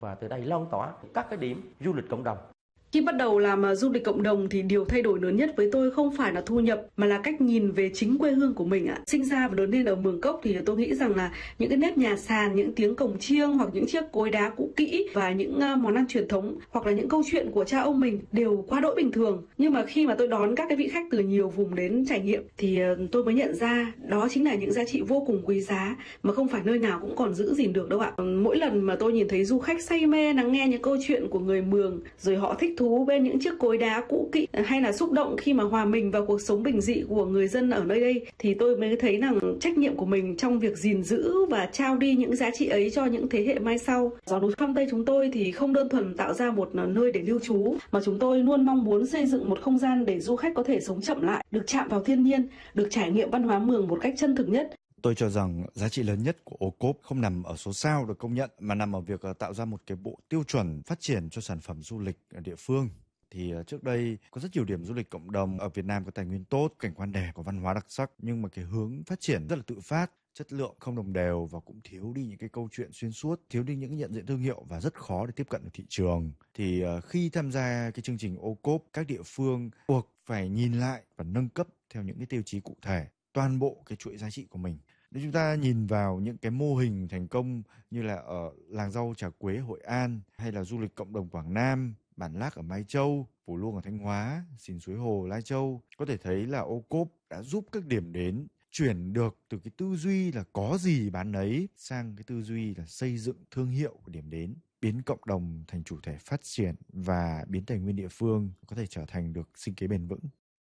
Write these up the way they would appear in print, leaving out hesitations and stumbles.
và từ đây lan tỏa các cái điểm du lịch cộng đồng. Khi bắt đầu làm du lịch cộng đồng thì điều thay đổi lớn nhất với tôi không phải là thu nhập mà là cách nhìn về chính quê hương của mình ạ. Sinh ra và lớn lên ở Mường Cốc thì tôi nghĩ rằng là những cái nếp nhà sàn, những tiếng cồng chiêng hoặc những chiếc cối đá cũ kỹ và những món ăn truyền thống hoặc là những câu chuyện của cha ông mình đều quá đỗi bình thường. Nhưng mà khi mà tôi đón các cái vị khách từ nhiều vùng đến trải nghiệm thì tôi mới nhận ra đó chính là những giá trị vô cùng quý giá mà không phải nơi nào cũng còn giữ gìn được đâu ạ. Mỗi lần mà tôi nhìn thấy du khách say mê lắng nghe những câu chuyện của người Mường, rồi họ thích thú bên những chiếc cối đá cũ kỹ hay là xúc động khi mà hòa mình vào cuộc sống bình dị của người dân ở nơi đây, thì tôi mới thấy rằng trách nhiệm của mình trong việc gìn giữ và trao đi những giá trị ấy cho những thế hệ mai sau. Gió núi Phong Tây chúng tôi thì không đơn thuần tạo ra một nơi để lưu trú, mà chúng tôi luôn mong muốn xây dựng một không gian để du khách có thể sống chậm lại, được chạm vào thiên nhiên, được trải nghiệm văn hóa Mường một cách chân thực nhất. Tôi cho rằng giá trị lớn nhất của ô cốp không nằm ở số sao được công nhận mà nằm ở việc tạo ra một cái bộ tiêu chuẩn phát triển cho sản phẩm du lịch ở địa phương. Thì trước đây có rất nhiều điểm du lịch cộng đồng ở Việt Nam có tài nguyên tốt, cảnh quan đẹp, có văn hóa đặc sắc, nhưng mà cái hướng phát triển rất là tự phát, chất lượng không đồng đều và cũng thiếu đi những cái câu chuyện xuyên suốt, thiếu đi những cái nhận diện thương hiệu và rất khó để tiếp cận được thị trường. Thì khi tham gia cái chương trình ô cốp, các địa phương buộc phải nhìn lại và nâng cấp theo những cái tiêu chí cụ thể toàn bộ cái chuỗi giá trị của mình. Nếu chúng ta nhìn vào những cái mô hình thành công như là ở làng rau Trà Quế Hội An hay là du lịch cộng đồng Quảng Nam, Bản Lác ở Mai Châu, Phù Luông ở Thanh Hóa, Xìn Suối Hồ, Lai Châu, có thể thấy là ô cốp đã giúp các điểm đến chuyển được từ cái tư duy là có gì bán ấy sang cái tư duy là xây dựng thương hiệu của điểm đến, biến cộng đồng thành chủ thể phát triển và biến tài nguyên địa phương có thể trở thành được sinh kế bền vững.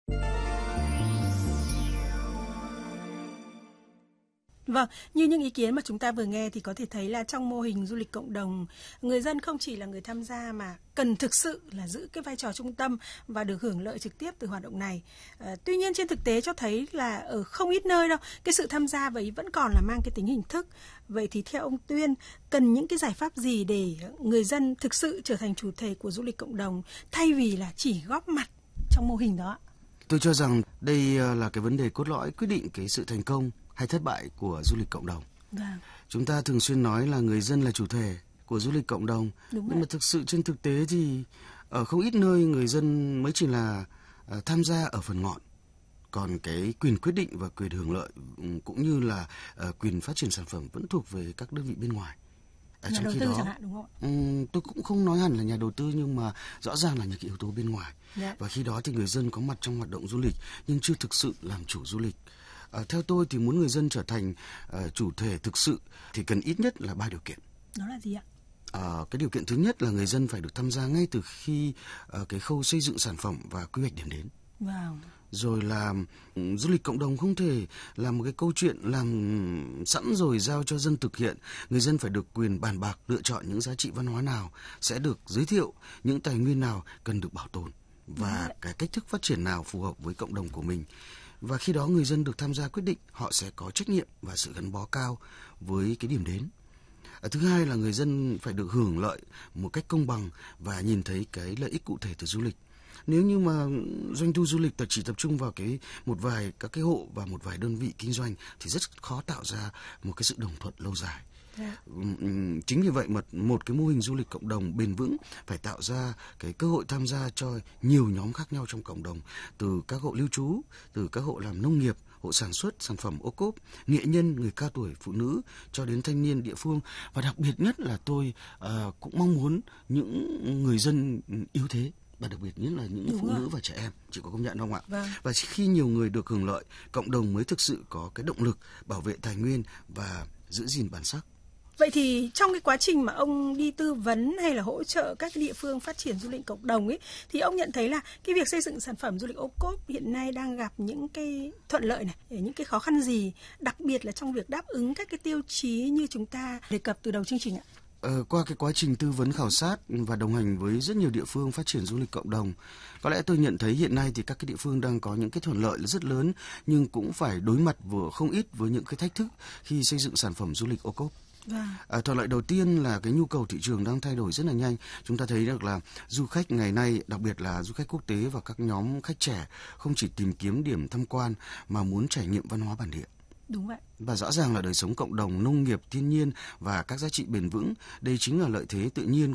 Vâng, như những ý kiến mà chúng ta vừa nghe thì có thể thấy là trong mô hình du lịch cộng đồng, người dân không chỉ là người tham gia mà cần thực sự là giữ cái vai trò trung tâm và được hưởng lợi trực tiếp từ hoạt động này. Tuy nhiên trên thực tế cho thấy là ở không ít nơi đâu, cái sự tham gia vậy vẫn còn là mang cái tính hình thức. Vậy thì theo ông Tuyên, cần những cái giải pháp gì để người dân thực sự trở thành chủ thể của du lịch cộng đồng thay vì là chỉ góp mặt trong mô hình đó? Tôi cho rằng đây là cái vấn đề cốt lõi quyết định cái sự thành công hay thất bại của du lịch cộng đồng. Vâng. Chúng ta thường xuyên nói là người dân là chủ thể của du lịch cộng đồng, nhưng mà thực sự trên thực tế thì ở không ít nơi người dân mới chỉ là tham gia ở phần ngọn, còn cái quyền quyết định và quyền hưởng lợi cũng như là quyền phát triển sản phẩm vẫn thuộc về các đơn vị bên ngoài. Nhà đầu tư chẳng hạn, đúng không? Tôi cũng không nói hẳn là nhà đầu tư, nhưng mà rõ ràng là những cái yếu tố bên ngoài. Và khi đó thì người dân có mặt trong hoạt động du lịch nhưng chưa thực sự làm chủ du lịch. Theo tôi thì muốn người dân trở thành chủ thể thực sự thì cần ít nhất là 3 điều kiện. Đó là gì ạ? Cái điều kiện thứ nhất là người dân phải được tham gia ngay từ khi cái khâu xây dựng sản phẩm và quy hoạch điểm đến. Wow. Rồi là du lịch cộng đồng không thể là một cái câu chuyện làm sẵn rồi giao cho dân thực hiện. Người dân phải được quyền bàn bạc lựa chọn những giá trị văn hóa nào sẽ được giới thiệu, những tài nguyên nào cần được bảo tồn và cái cách thức phát triển nào phù hợp với cộng đồng của mình. Và khi đó người dân được tham gia quyết định, họ sẽ có trách nhiệm và sự gắn bó cao với cái điểm đến. Thứ hai là người dân phải được hưởng lợi một cách công bằng và nhìn thấy cái lợi ích cụ thể từ du lịch. Nếu như mà doanh thu du lịch chỉ tập trung vào một vài các cái hộ và một vài đơn vị kinh doanh thì rất khó tạo ra một cái sự đồng thuận lâu dài. Chính vì vậy mà một cái mô hình du lịch cộng đồng bền vững phải tạo ra cái cơ hội tham gia cho nhiều nhóm khác nhau trong cộng đồng, từ các hộ lưu trú, từ các hộ làm nông nghiệp, hộ sản xuất sản phẩm ô cốp, nghệ nhân, người cao tuổi, phụ nữ cho đến thanh niên địa phương. Và đặc biệt nhất là tôi cũng mong muốn những người dân yếu thế, và đặc biệt nhất là những phụ nữ và trẻ em, chị có công nhận không ạ? Vâng. Và khi nhiều người được hưởng lợi, cộng đồng mới thực sự có cái động lực bảo vệ tài nguyên và giữ gìn bản sắc. Vậy thì trong cái quá trình mà ông đi tư vấn hay là hỗ trợ các địa phương phát triển du lịch cộng đồng ấy, thì ông nhận thấy là cái việc xây dựng sản phẩm du lịch ô cốp hiện nay đang gặp những cái thuận lợi này, những cái khó khăn gì, đặc biệt là trong việc đáp ứng các cái tiêu chí như chúng ta đề cập từ đầu chương trình ạ? Qua cái quá trình tư vấn khảo sát và đồng hành với rất nhiều địa phương phát triển du lịch cộng đồng, có lẽ tôi nhận thấy hiện nay thì các cái địa phương đang có những cái thuận lợi rất lớn, nhưng cũng phải đối mặt không ít với những cái thách thức khi xây dựng sản phẩm du lịch ô cốp. Thuận lợi đầu tiên là cái nhu cầu thị trường đang thay đổi rất là nhanh. Chúng ta thấy được là du khách ngày nay, đặc biệt là du khách quốc tế và các nhóm khách trẻ, không chỉ tìm kiếm điểm tham quan mà muốn trải nghiệm văn hóa bản địa. Đúng vậy. Và rõ ràng là đời sống cộng đồng, nông nghiệp, thiên nhiên và các giá trị bền vững, đây chính là lợi thế tự nhiên